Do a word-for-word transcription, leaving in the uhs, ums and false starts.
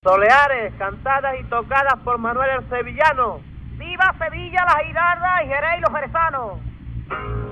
Soleares, cantadas y tocadas por Manuel el Sevillano. ¡Viva Sevilla, la Girarda y Jerez y los jerezanos!